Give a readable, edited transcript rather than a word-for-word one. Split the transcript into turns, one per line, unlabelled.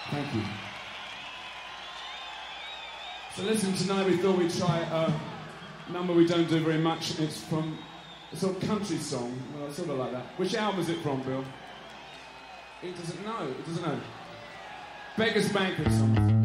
Thank you. So listen, tonight we thought we'd try a number we don't do very much. It's from a sort of country song, well, sort of like that. Which album is it from, Bill? It doesn't know. Beggars Banquet song.